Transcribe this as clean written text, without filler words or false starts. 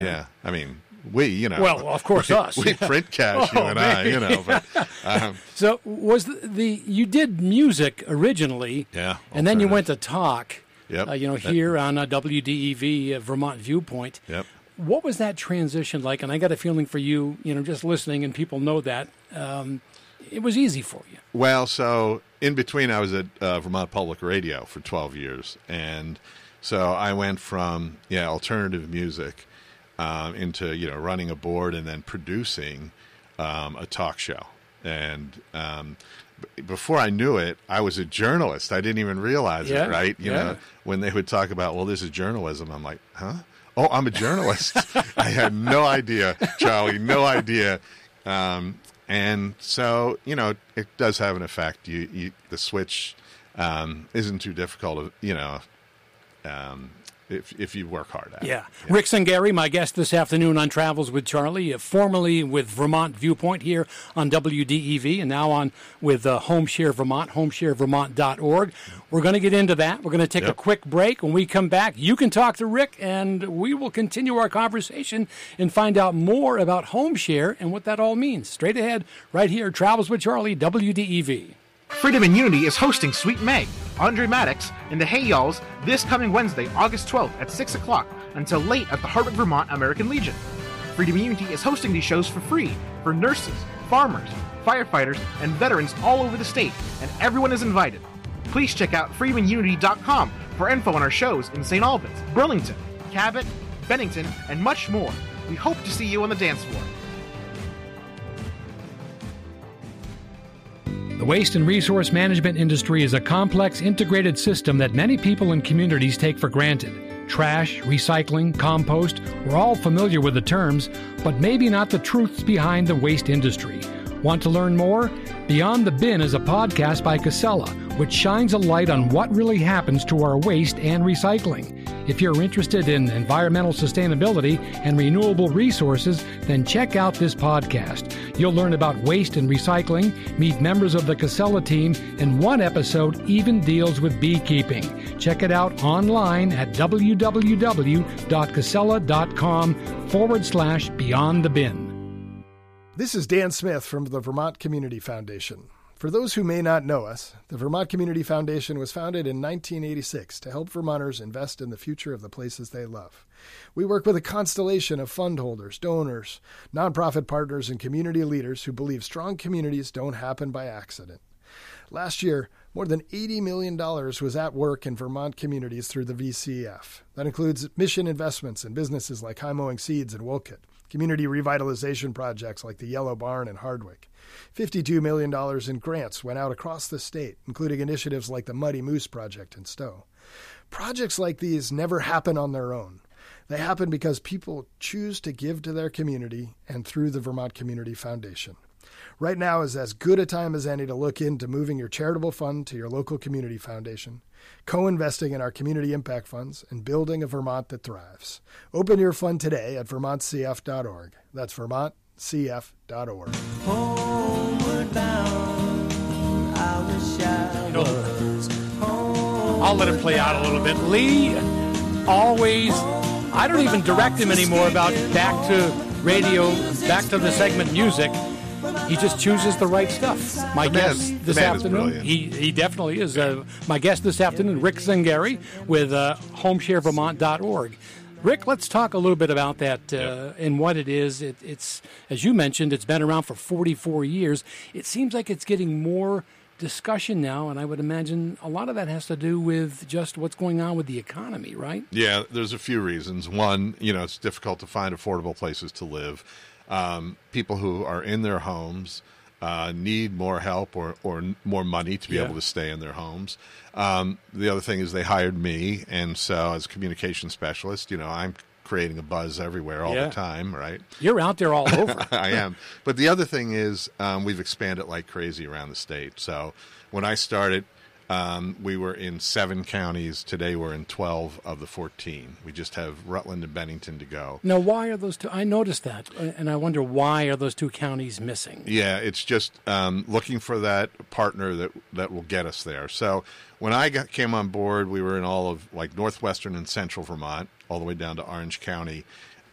Yeah, I mean, we, Well, of course, us. We print cash, you and I, but... So was you did music originally, and then you went to talk, here on WDEV, Vermont Viewpoint. Yep. What was that transition like? And I got a feeling for you, just listening, and people know that, it was easy for you. Well, so in between, I was at Vermont Public Radio for 12 years, and so I went from, alternative music into, running a board and then producing a talk show. And before I knew it, I was a journalist. I didn't even realize it, right? You know, when they would talk about, well, this is journalism, I'm like, huh? Oh, I'm a journalist. I had no idea, Charlie, no idea. And so, it does have an effect. The switch isn't too difficult, if you work hard at it. Yeah. Rick Zingari, my guest this afternoon on Travels with Charlie, formerly with Vermont Viewpoint here on WDEV, and now on with HomeShare Vermont, homesharevermont.org. We're going to get into that. We're going to take a quick break. When we come back, you can talk to Rick, and we will continue our conversation and find out more about HomeShare and what that all means. Straight ahead, right here, Travels with Charlie, WDEV. Freedom and Unity is hosting Sweet May, Andre Maddox, and the Hey Y'alls this coming Wednesday, August 12th at 6 o'clock until late at the Hardwick, Vermont American Legion. Freedom and Unity is hosting these shows for free for nurses, farmers, firefighters, and veterans all over the state, and everyone is invited. Please check out freedomunity.com for info on our shows in St. Albans, Burlington, Cabot, Bennington, and much more. We hope to see you on the dance floor. The waste and resource management industry is a complex, integrated system that many people and communities take for granted. Trash, recycling, compost, we're all familiar with the terms, but maybe not the truths behind the waste industry. Want to learn more? Beyond the Bin is a podcast by Casella, which shines a light on what really happens to our waste and recycling. If you're interested in environmental sustainability and renewable resources, then check out this podcast. You'll learn about waste and recycling, meet members of the Casella team, and one episode even deals with beekeeping. Check it out online at www.casella.com/Beyond the Bin. This is Dan Smith from the Vermont Community Foundation. For those who may not know us, the Vermont Community Foundation was founded in 1986 to help Vermonters invest in the future of the places they love. We work with a constellation of fund holders, donors, nonprofit partners, and community leaders who believe strong communities don't happen by accident. Last year, more than $80 million was at work in Vermont communities through the VCF. That includes mission investments in businesses like High Mowing Seeds in Wolcott, community revitalization projects like the Yellow Barn in Hardwick. $52 million in grants went out across the state, including initiatives like the Muddy Moose Project in Stowe. Projects like these never happen on their own. They happen because people choose to give to their community and through the Vermont Community Foundation. Right now is as good a time as any to look into moving your charitable fund to your local community foundation, co-investing in our community impact funds, and building a Vermont that thrives. Open your fund today at vermontcf.org. That's vermontcf.org. Homeward bound, I wish I was home. I'll let him play out a little bit. Lee always, I don't even direct him anymore about back to radio, back to the segment music. He just chooses the right stuff. My guest this afternoon, he definitely is. My guest this afternoon, Rick Zingari with homesharevermont.org. Rick, let's talk a little bit about that and what it is. It's, as you mentioned, it's been around for 44 years. It seems like it's getting more discussion now, and I would imagine a lot of that has to do with just what's going on with the economy, right? Yeah, there's a few reasons. One, it's difficult to find affordable places to live. People who are in their homes need more help or more money to be able to stay in their homes. The other thing is they hired me, and so as a communication specialist, I'm creating a buzz everywhere all the time, right? You're out there all over. I am. But the other thing is we've expanded like crazy around the state. So when I started, we were in 7 counties. Today we're in 12 of the 14. We just have Rutland and Bennington to go. Now, why are those two? I noticed that, and I wonder why are those 2 counties missing? Yeah, it's just looking for that partner that will get us there. So when I came on board, we were in all of like northwestern and central Vermont, all the way down to Orange County.